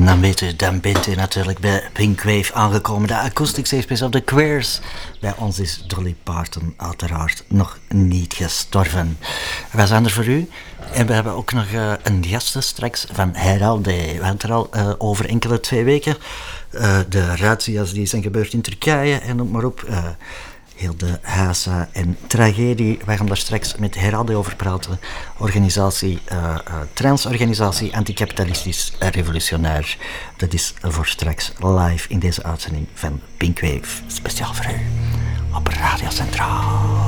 dan weet u, dan bent u natuurlijk bij Pinkwave aangekomen. De acoustic safe space of the Queers. Bij ons is Dolly Parton uiteraard nog niet gestorven. Wij zijn er voor u. En we hebben ook nog een gast straks van Heralde. We hadden het er al over enkele 2 weken. De razzia's die zijn gebeurd in Turkije en noem maar op. Heel de hasa en tragedie. Wij gaan daar straks met Heralde over praten. Organisatie, transorganisatie Anticapitalistisch Revolutionair. Dat is voor straks live in deze uitzending van Pinkwave. Speciaal voor u op Radio Centraal.